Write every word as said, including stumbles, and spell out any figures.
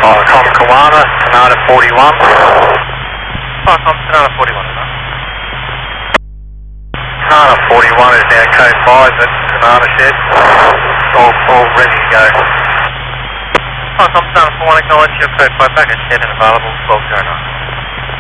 Tom Kawana, Sonata forty-one. Tom Sonata forty-one, is that? Sonata forty-one is now code five at Sonata shed. All, all ready to go. Tom Sonata forty-one, acknowledge your code five back at shed and available twelve oh nine.